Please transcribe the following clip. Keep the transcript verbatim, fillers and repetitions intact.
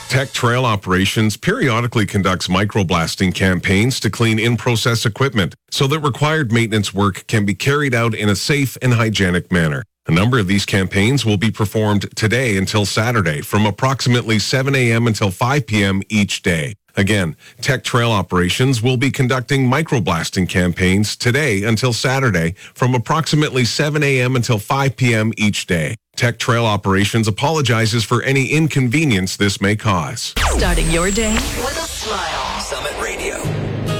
Tech Trail Operations periodically conducts microblasting campaigns to clean in-process equipment so that required maintenance work can be carried out in a safe and hygienic manner. A number of these campaigns will be performed today until Saturday from approximately seven a.m. until five p.m. each day. Again, Tech Trail Operations will be conducting microblasting campaigns today until Saturday from approximately seven a.m. until five p.m. each day. Tech Trail Operations apologizes for any inconvenience this may cause. Starting your day with a smile.